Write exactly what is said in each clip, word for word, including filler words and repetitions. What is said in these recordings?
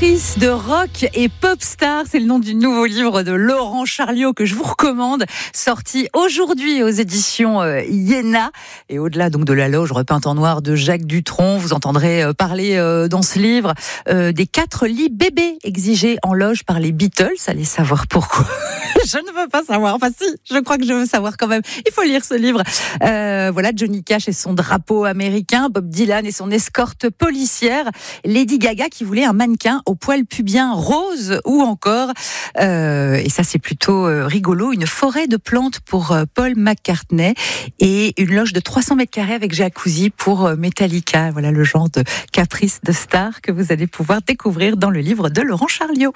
Actrice de rock et pop star, c'est le nom du nouveau livre de Laurent Charliot que je vous recommande, sorti aujourd'hui aux éditions euh, Iéna. Et au-delà donc de la loge repeinte en noir de Jacques Dutronc, vous entendrez euh, parler euh, dans ce livre euh, des quatre lits bébés exigés en loge par les Beatles. Allez savoir pourquoi. Je ne veux pas savoir. Enfin si, je crois que je veux savoir quand même. Il faut lire ce livre. Euh, voilà, Johnny Cash et son drapeau américain, Bob Dylan et son escorte policière, Lady Gaga qui voulait un mannequin au poil pubien rose, ou encore, euh, et ça c'est plutôt euh, rigolo, une forêt de plantes pour euh, Paul McCartney et une loge de trois cents mètres carrés avec jacuzzi pour euh, Metallica. Voilà le genre de caprice de star que vous allez pouvoir découvrir dans le livre de Laurent Charliot.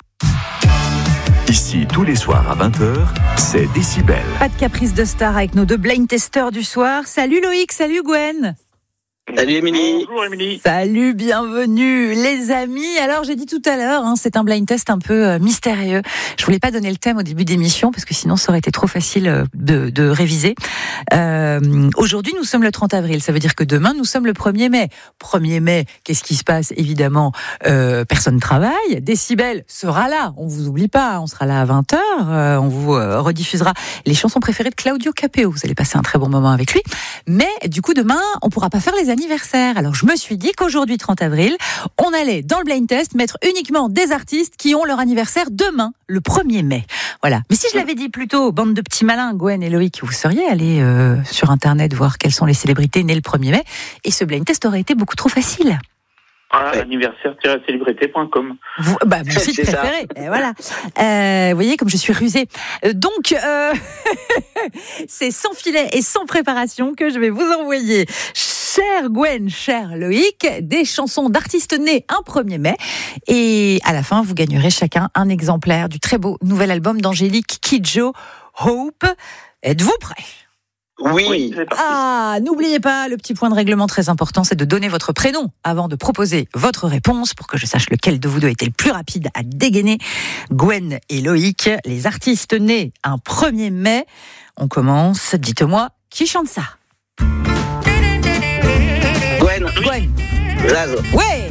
Ici, tous les soirs à vingt heures, c'est Décibel. Pas de caprice de star avec nos deux blind testeurs du soir. Salut Loïc, salut Gwen. Salut Émilie. Bonjour Émilie. Salut, bienvenue les amis. Alors j'ai dit tout à l'heure, hein, c'est un blind test un peu euh, mystérieux. Je voulais pas donner le thème au début d'émission parce que sinon ça aurait été trop facile euh, de, de réviser. Euh, aujourd'hui nous sommes le trente avril, ça veut dire que demain nous sommes le premier mai. premier mai, qu'est-ce qui se passe? Évidemment, euh, personne ne travaille. Décibel sera là, on vous oublie pas, on sera là à vingt heures, euh, on vous euh, rediffusera les chansons préférées de Claudio Capéo. Vous allez passer un très bon moment avec lui. Mais du coup demain, on pourra pas faire les anniversaire. Alors je me suis dit qu'aujourd'hui trente avril, on allait dans le blind test mettre uniquement des artistes qui ont leur anniversaire demain, le premier mai. Voilà. Mais si je l'avais dit plus tôt, bande de petits malins, Gwen et Loïc, vous seriez allés euh, sur internet voir quelles sont les célébrités nées le premier mai, et ce blind test aurait été beaucoup trop facile. Ah, anniversaire tiret célébrité point com. Vous, bah, mon site préféré. Et voilà. Euh, vous voyez comme je suis rusée. Euh, donc, euh, c'est sans filet et sans préparation que je vais vous envoyer, chère Gwen, cher Loïc, des chansons d'artistes nés un premier mai. Et à la fin, vous gagnerez chacun un exemplaire du très beau nouvel album d'Angélique Kidjo, Hope. Êtes-vous prêts? Oui. Oui, c'est parti. Ah, n'oubliez pas, le petit point de règlement très important, c'est de donner votre prénom avant de proposer votre réponse pour que je sache lequel de vous deux était le plus rapide à dégainer. Gwen et Loïc, les artistes nés un premier mai. On commence, dites-moi, qui chante ça? Gwen. Gwen. Zazo. Ouais.